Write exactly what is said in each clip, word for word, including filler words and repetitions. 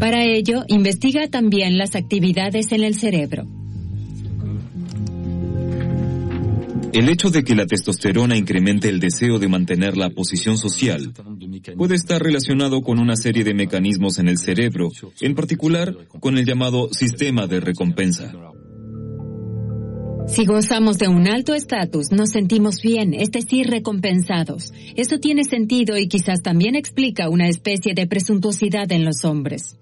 Para ello, investiga también las actividades en el cerebro. El hecho de que la testosterona incremente el deseo de mantener la posición social puede estar relacionado con una serie de mecanismos en el cerebro, en particular con el llamado sistema de recompensa. Si gozamos de un alto estatus, nos sentimos bien, es decir, recompensados. Eso tiene sentido y quizás también explica una especie de presuntuosidad en los hombres.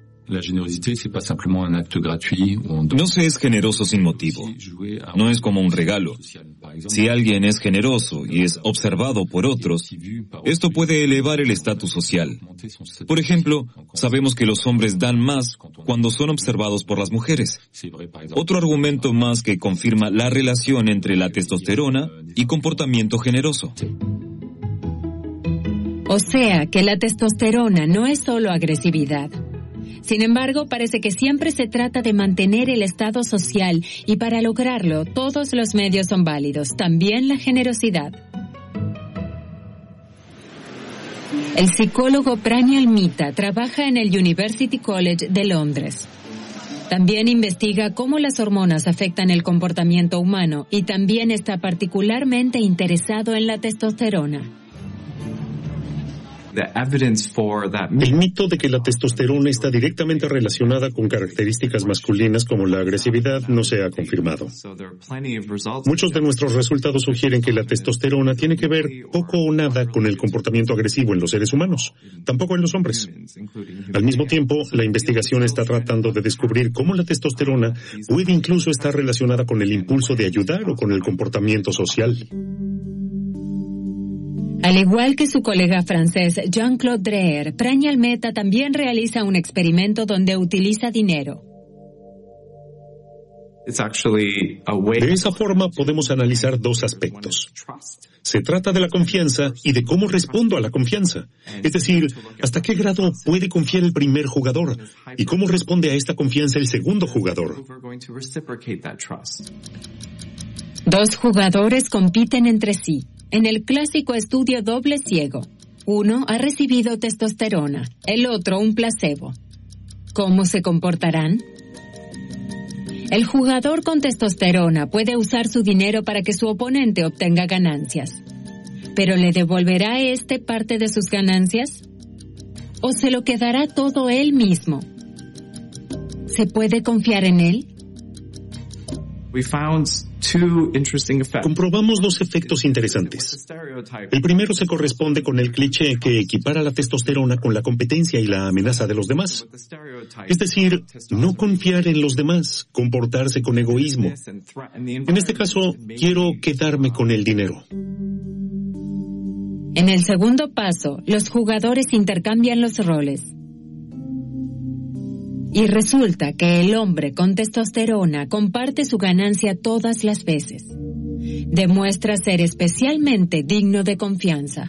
No se es generoso sin motivo. No es como un regalo. Si alguien es generoso y es observado por otros, esto puede elevar el estatus social. Por ejemplo, sabemos que los hombres dan más cuando son observados por las mujeres. Otro argumento más que confirma la relación entre la testosterona y comportamiento generoso. O sea, que la testosterona no es solo agresividad. Sin embargo, parece que siempre se trata de mantener el estado social y para lograrlo todos los medios son válidos, también la generosidad. El psicólogo Pranial Mita trabaja en el University College de Londres. También investiga cómo las hormonas afectan el comportamiento humano y también está particularmente interesado en la testosterona. El mito de que la testosterona está directamente relacionada con características masculinas como la agresividad no se ha confirmado. Muchos de nuestros resultados sugieren que la testosterona tiene que ver poco o nada con el comportamiento agresivo en los seres humanos, tampoco en los hombres. Al mismo tiempo, la investigación está tratando de descubrir cómo la testosterona puede incluso estar relacionada con el impulso de ayudar o con el comportamiento social. Al igual que su colega francés Jean-Claude Dreher, Pranial Mita también realiza un experimento donde utiliza dinero. De esa forma podemos analizar dos aspectos. Se trata de la confianza y de cómo respondo a la confianza. Es decir, hasta qué grado puede confiar el primer jugador y cómo responde a esta confianza el segundo jugador. Dos jugadores compiten entre sí. En el clásico estudio doble ciego, uno ha recibido testosterona, el otro un placebo. ¿Cómo se comportarán? El jugador con testosterona puede usar su dinero para que su oponente obtenga ganancias. ¿Pero le devolverá a este parte de sus ganancias? ¿O se lo quedará todo él mismo? ¿Se puede confiar en él? Comprobamos dos efectos interesantes. El primero se corresponde con el cliché que equipara la testosterona con la competencia y la amenaza de los demás. Es decir, no confiar en los demás, comportarse con egoísmo. En este caso, quiero quedarme con el dinero. En el segundo paso, los jugadores intercambian los roles. Y resulta que el hombre con testosterona comparte su ganancia todas las veces. Demuestra ser especialmente digno de confianza.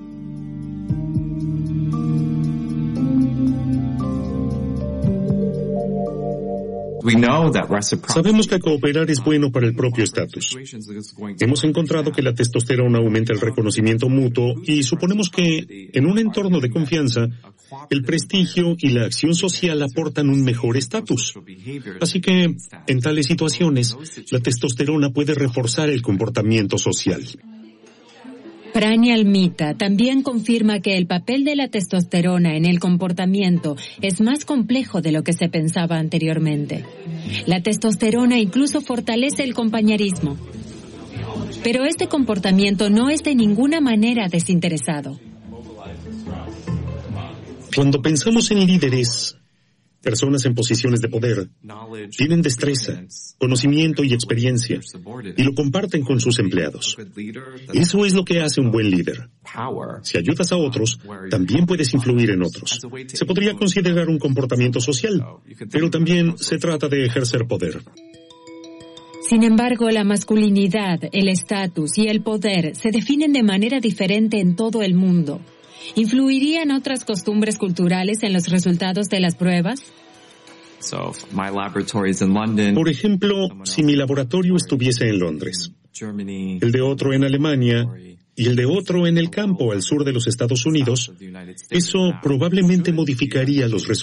Sabemos que cooperar es bueno para el propio estatus. Hemos encontrado que la testosterona aumenta el reconocimiento mutuo y suponemos que, en un entorno de confianza, el prestigio y la acción social aportan un mejor estatus. Así que, en tales situaciones, la testosterona puede reforzar el comportamiento social. Pranial Mita también confirma que el papel de la testosterona en el comportamiento es más complejo de lo que se pensaba anteriormente. La testosterona incluso fortalece el compañerismo. Pero este comportamiento no es de ninguna manera desinteresado. Cuando pensamos en líderes, personas en posiciones de poder, tienen destreza, conocimiento y experiencia, y lo comparten con sus empleados. Eso es lo que hace un buen líder. Si ayudas a otros, también puedes influir en otros. Se podría considerar un comportamiento social, pero también se trata de ejercer poder. Sin embargo, la masculinidad, el estatus y el poder se definen de manera diferente en todo el mundo. ¿Influirían otras costumbres culturales en los resultados de las pruebas? Por ejemplo, si mi laboratorio estuviese en Londres, el de otro en Alemania y el de otro en el campo al sur de los Estados Unidos, eso probablemente modificaría los resultados.